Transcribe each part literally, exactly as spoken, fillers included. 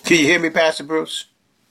Can you hear me, Pastor Bruce?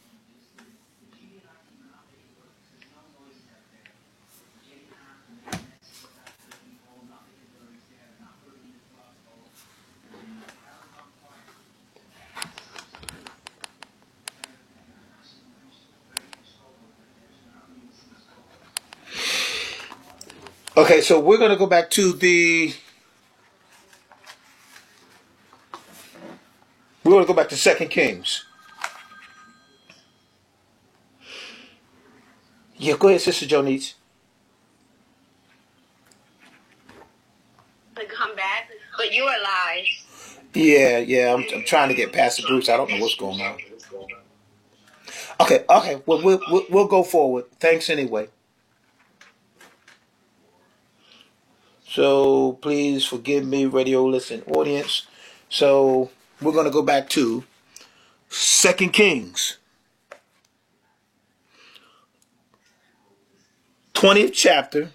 Okay, so we're going to go back to the, we're going to go back to Second Kings. Yeah, go ahead, Sister Jonice. To come back, but you're alive. Yeah, yeah, I'm, I'm trying to get Pastor Bruce. I don't know what's going on. Okay, okay, well, we'll, we'll, we'll go forward. Thanks anyway. So please forgive me, radio listen audience. So we're going to go back to Second Kings, twentieth chapter,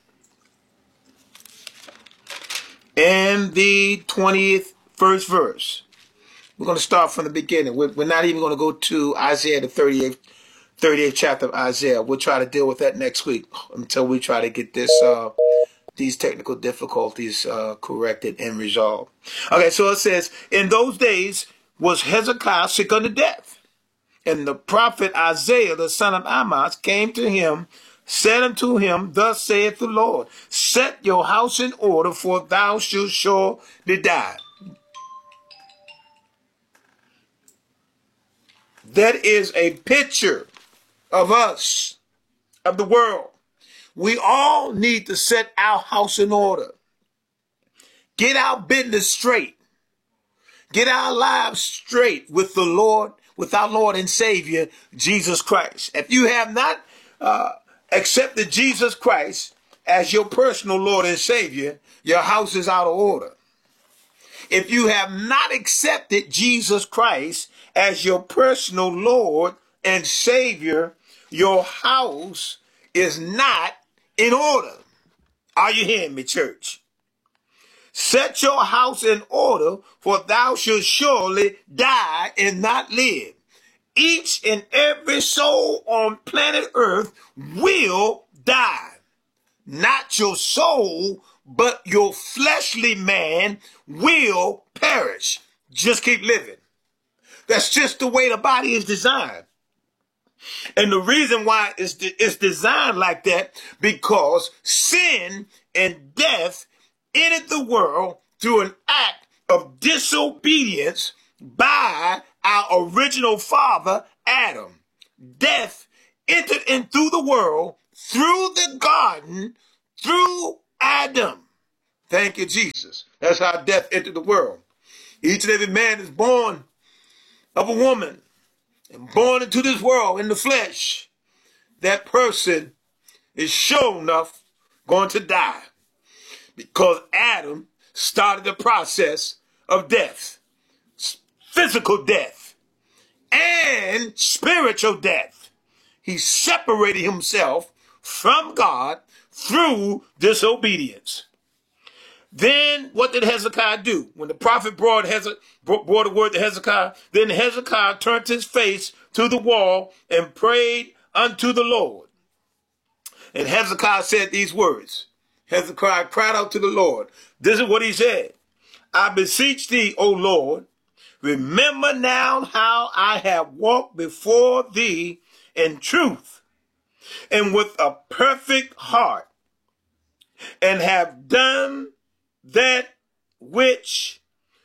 and the twentieth first verse. We're going to start from the beginning. We're, we're not even going to go to Isaiah, the thirty-eighth, thirty-eighth chapter of Isaiah. We'll try to deal with that next week until we try to get this uh, these technical difficulties uh, corrected and resolved. Okay, so it says, in those days was Hezekiah sick unto death. And the prophet Isaiah, the son of Amoz, came to him, said unto him, thus saith the Lord, set your house in order, for thou shalt surely die. That is a picture of us, of the world. We all need to set our house in order. Get our business straight. Get our lives straight with the Lord, with our Lord and Savior, Jesus Christ. If you have not uh, accepted Jesus Christ as your personal Lord and Savior, your house is out of order. If you have not accepted Jesus Christ as your personal Lord and Savior, your house is not in order. Are you hearing me, church? Set your house in order, for thou shalt surely die and not live. Each and every soul on planet Earth will die. Not your soul, but your fleshly man will perish. Just keep living. That's just the way the body is designed. And the reason why it's, de- it's designed like that, because sin and death entered the world through an act of disobedience by our original father, Adam. Death entered in through the world, through the garden, through Adam. Thank you, Jesus. That's how death entered the world. Each and every man is born of a woman and born into this world in the flesh. That person is sure enough going to die, because Adam started the process of death, physical death and spiritual death. He separated himself from God through disobedience. Then what did Hezekiah do? When the prophet brought, Heze- brought the word to Hezekiah, then Hezekiah turned his face to the wall and prayed unto the Lord. And Hezekiah said these words. Hezekiah cried out to the Lord. This is what he said. I beseech thee, O Lord, remember now how I have walked before thee in truth and with a perfect heart, and have done that which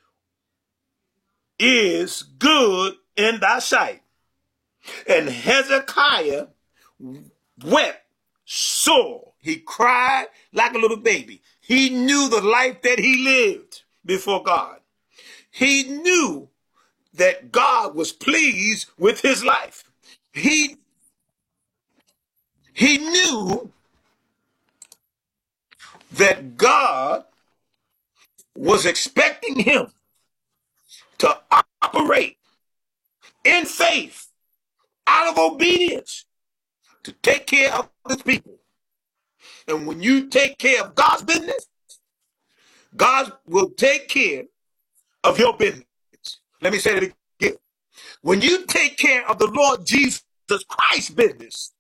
is good in thy sight. And Hezekiah wept sore. He cried like a little baby. He knew the life that he lived before God. He knew that God was pleased with his life. He, he knew that God was expecting him to operate in faith, out of obedience, to take care of his people. And when you take care of God's business, God will take care of your business. Let me say it again. When you take care of the Lord Jesus Christ's business,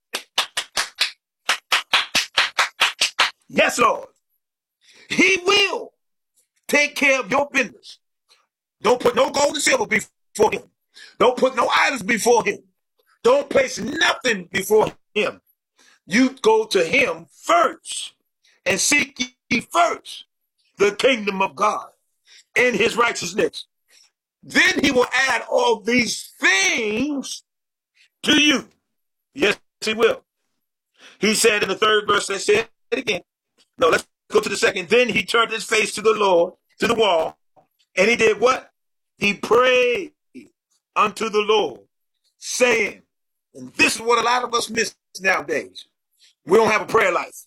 yes, Lord, he will take care of your business. Don't put no gold and silver before him. Don't put no idols before him. Don't place nothing before him. You go to him first and seek ye first the kingdom of God and his righteousness. Then he will add all these things to you. Yes, he will. He said in the third verse, let's say it again. No, let's go to the second. Then he turned his face to the Lord, to the wall, and he did what? He prayed unto the Lord, saying, and this is what a lot of us miss nowadays. We don't have a prayer life.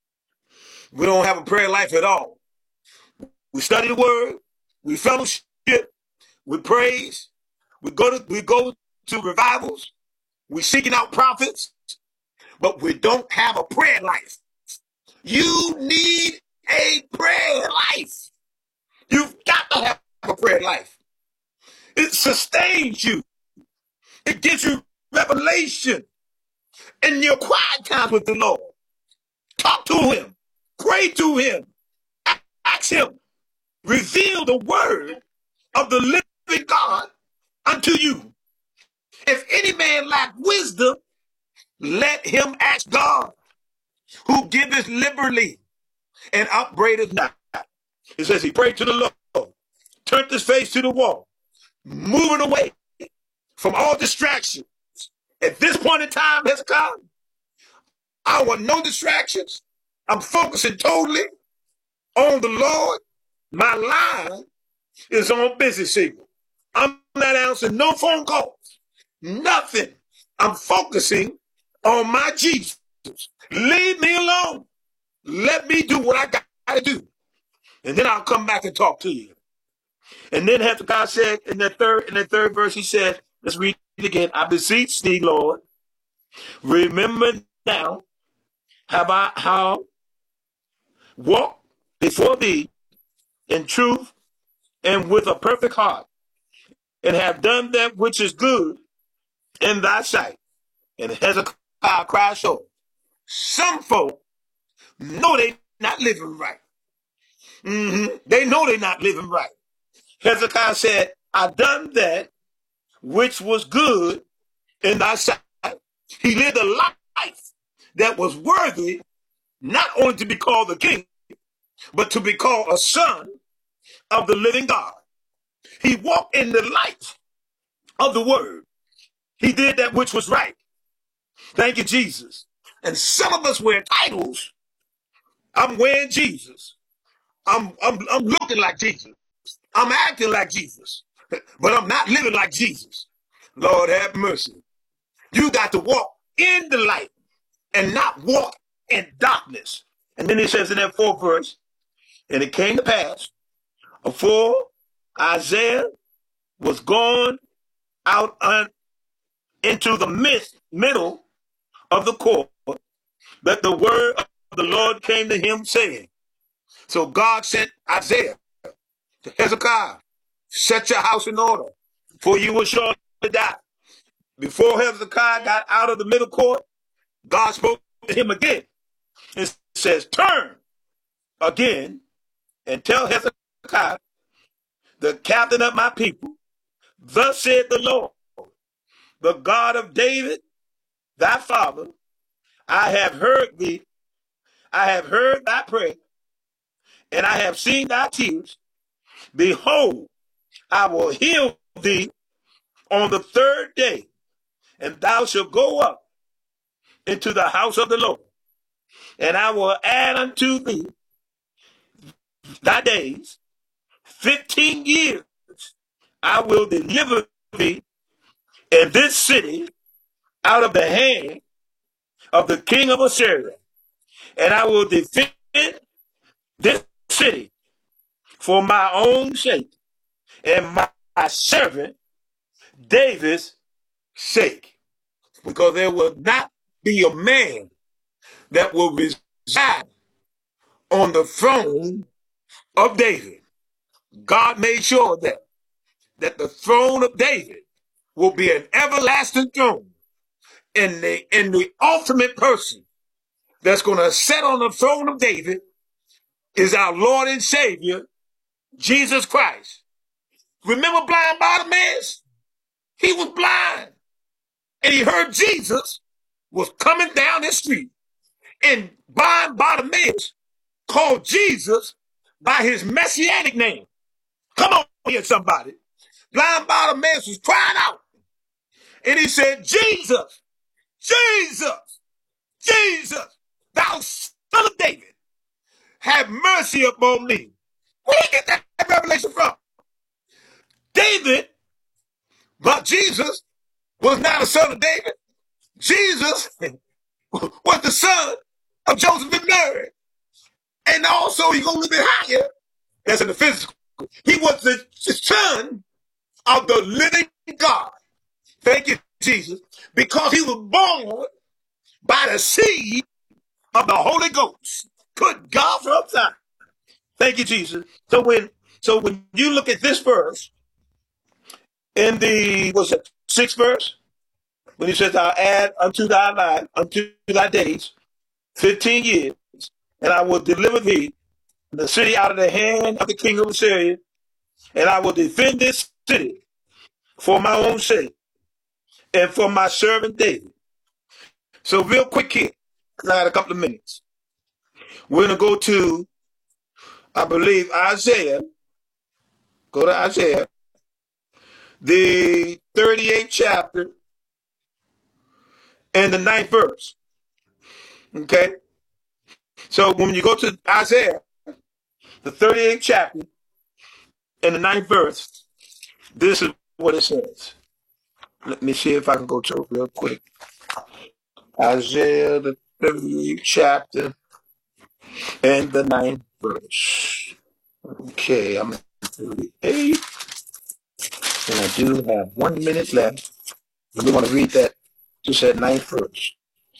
We don't have a prayer life at all. We study the word, we fellowship, we praise, we go to we go to revivals, we're seeking out prophets, but we don't have a prayer life. You need a prayer life. You've got to have a prayer life. It sustains you. It gives you revelation in your quiet times with the Lord. Talk to him. Pray to him. Ask him. Reveal the word of the living God unto you. If any man lack wisdom, let him ask God, who giveth liberally and upbraideth not. It says he prayed to the Lord, turned his face to the wall, moving away from all distractions. At this point in time, Hezekiah, I want no distractions. I'm focusing totally on the Lord. My line is on busy signal. I'm not answering no phone calls. Nothing. I'm focusing on my Jesus. Leave me alone. Let me do what I got to do. And then I'll come back and talk to you. And then Hezekiah said in the third in the third verse, he said, let's read it again. I beseech thee, Lord, remember now how I how walk before thee in truth and with a perfect heart, and have done that which is good in thy sight. And Hezekiah cried so. Some folk know they not living right. Mm-hmm. They know they're not living right. Hezekiah said, I done that which was good in thy sight. He lived a life that was worthy not only to be called the king, but to be called a son of the living God. He walked in the light of the word. He did that which was right. Thank you, Jesus. And some of us wear titles. I'm wearing Jesus. I'm, I'm, I'm looking like Jesus. I'm acting like Jesus, but I'm not living like Jesus. Lord have mercy. You got to walk in the light and not walk in darkness. And then he says in that fourth verse, and it came to pass, afore Isaiah was gone out un, into the midst, middle of the court, that the word of the Lord came to him, saying, so God sent Isaiah to Hezekiah, set your house in order, for you will surely die. Before Hezekiah got out of the middle court, God spoke to him again. It says, turn again and tell Hezekiah, the captain of my people, thus said the Lord, the God of David, thy father, I have heard thee, I have heard thy prayer, and I have seen thy tears. Behold, I will heal thee on the third day, and thou shalt go up into the house of the Lord, and I will add unto thee thy days fifteen years. I will deliver thee in this city out of the hand of the king of Assyria, and I will defend this city for my own sake and my, my servant David's sake, because there will not be a man that will reside on the throne of David. God made sure that that the throne of David will be an everlasting throne. And the, and the ultimate person that's going to sit on the throne of David is our Lord and Savior, Jesus Christ. Remember blind Bartimaeus? He was blind. And he heard Jesus was coming down the street. And blind Bartimaeus called Jesus by his messianic name. Come on here, somebody. Blind Bartimaeus was crying out. And he said, Jesus, Jesus, Jesus, thou son of David, have mercy upon me. Where did you get that revelation from? David, but Jesus was not a son of David. Jesus was the son of Joseph and Mary. And also, he goes a little bit higher. That's in the physical. He was the son of the living God. Thank you, Jesus. Because he was born by the seed of the Holy Ghost. Good God from Zion. Thank you, Jesus. So when so when you look at this verse, in the what's it, sixth verse, when he says, I'll add unto thy life, unto thy days, fifteen years, and I will deliver thee the city out of the hand of the king of Assyria, and I will defend this city for my own sake and for my servant David. So real quick here, because I had a couple of minutes. We're going to go to, I believe, Isaiah. Go to Isaiah, the thirty-eighth chapter and the ninth verse. Okay? So when you go to Isaiah, the thirty-eighth chapter and the ninth verse, this is what it says. Let me see if I can go to it real quick. Isaiah, the thirty-eighth chapter and the ninth verse. Okay, I'm at thirty-eight. And I do have one minute left. And we want to read that, just that ninth verse.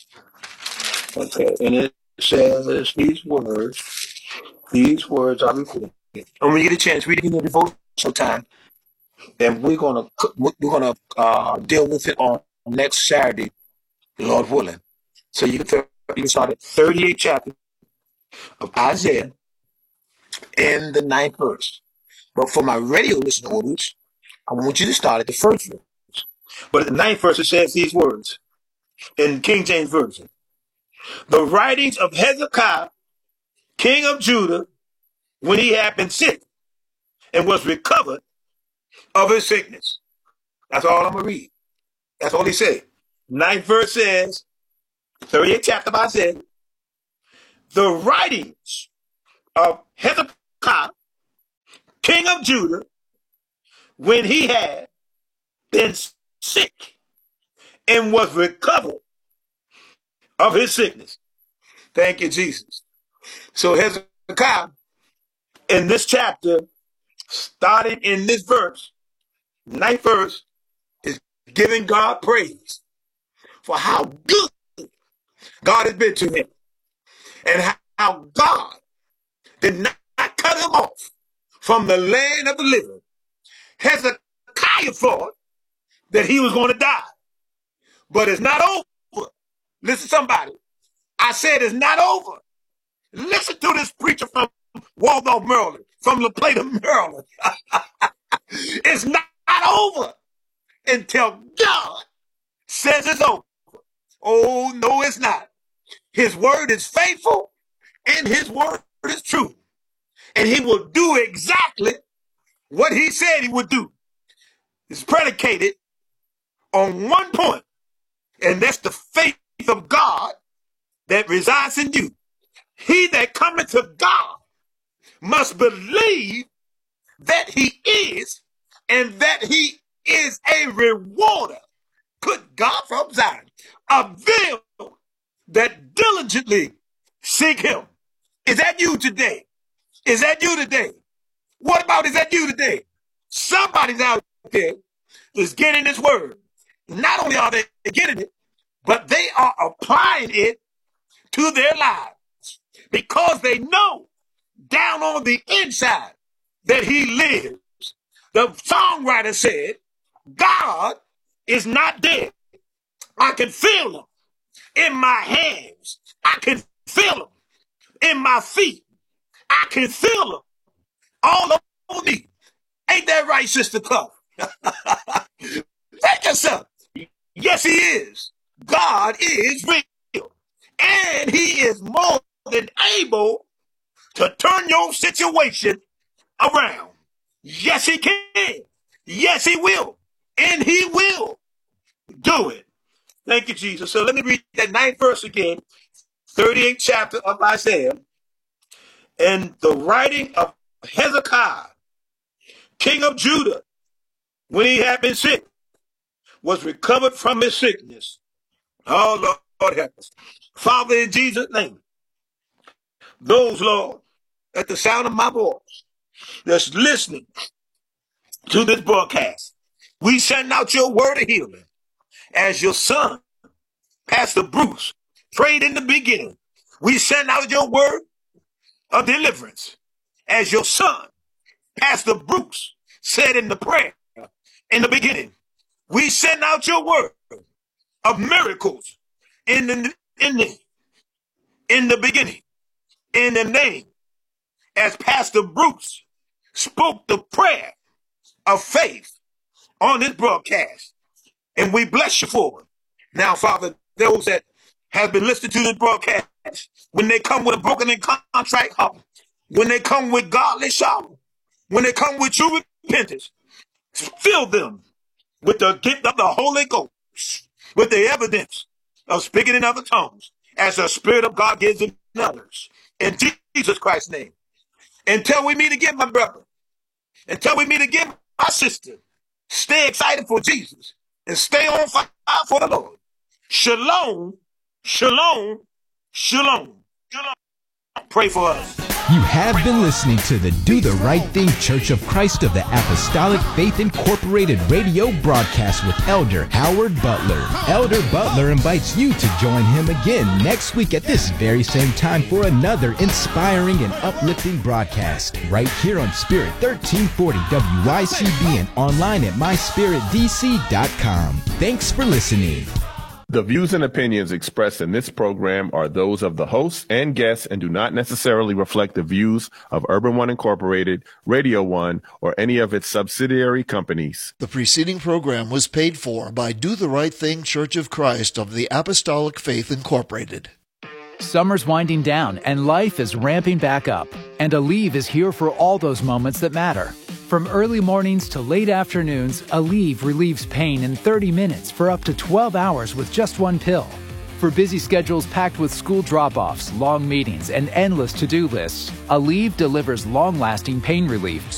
Okay, and it says these words, these words are recorded. And when you get a chance, read it in your devotional time. And we're gonna we're gonna uh, deal with it on next Saturday, Lord willing. So you can you can start at thirty-eighth chapter of Isaiah in the ninth verse. But for my radio listening audience, I want you to start at the first verse. But at the ninth verse, it says these words in King James Version. The writings of Hezekiah, king of Judah, when he had been sick and was recovered of his sickness. That's all I'm going to read. That's all he said. Ninth verse says, thirty-eighth chapter of Isaiah, the writings of Hezekiah, king of Judah, when he had been sick and was recovered of his sickness. Thank you, Jesus. So Hezekiah, in this chapter, starting in this verse, ninth verse, is giving God praise for how good God has been to him and how God did not cut him off from the land of the living. Hezekiah thought that he was going to die, but it's not over. Listen, somebody. I said it's not over. Listen to this preacher from Waldorf, Maryland, from La Plata, Maryland. It's not over until God says it's over. Oh, no, it's not. His word is faithful and his word is true. And he will do exactly what he said he would do. It's predicated on one point, and that's the faith of God that resides in you. He that cometh to God must believe that he is, and that he is a rewarder. Good God from Zion, of them that diligently seek him. Is that you today? Is that you today? What about is that you today? Somebody's out there is getting this word. Not only are they getting it, but they are applying it to their lives because they know down on the inside, that he lives. The songwriter said, God is not dead. I can feel them in my hands. I can feel them in my feet. I can feel them all over me. Ain't that right, Sister Cuff? Take yourself. Yes, he is. God is real. And he is more than able to turn your situation around. Yes, he can. Yes, he will. And he will do it. Thank you, Jesus. So let me read that ninth verse again, thirty-eighth chapter of Isaiah. And the writing of Hezekiah, king of Judah, when he had been sick, was recovered from his sickness. Oh, Lord, Lord help us. Father, in Jesus' name, those, Lord, at the sound of my voice, that's listening to this broadcast, we send out your word of healing as your son, Pastor Bruce, prayed in the beginning. We send out your word of deliverance as your son, Pastor Bruce, said in the prayer in the beginning. We send out your word of miracles in the, in the, in the beginning, in the name, as Pastor Bruce spoke the prayer of faith on this broadcast. And we bless you for it. Now, Father, those that have been listening to this broadcast, when they come with a broken and contrite heart, when they come with godly sorrow, when they come with true repentance, fill them with the gift of the Holy Ghost, with the evidence of speaking in other tongues, as the Spirit of God gives in others. In Jesus Christ's name. Until we meet again, my brother. Until we meet again, my sister. Stay excited for Jesus and stay on fire for the Lord. Shalom, shalom, shalom. Shalom. Pray for us. You have been listening to the Do the Right Thing Church of Christ of the Apostolic Faith Incorporated radio broadcast with Elder Howard Butler. Elder Butler invites you to join him again next week at this very same time for another inspiring and uplifting broadcast right here on Spirit thirteen forty W Y C B and online at my spirit d c dot com. Thanks for listening. The views and opinions expressed in this program are those of the hosts and guests and do not necessarily reflect the views of Urban One Incorporated, Radio One, or any of its subsidiary companies. The preceding program was paid for by Do the Right Thing Church of Christ of the Apostolic Faith Incorporated. Summer's winding down and life is ramping back up. And Aleve is here for all those moments that matter. From early mornings to late afternoons, Aleve relieves pain in thirty minutes for up to twelve hours with just one pill. For busy schedules packed with school drop-offs, long meetings, and endless to-do lists, Aleve delivers long-lasting pain relief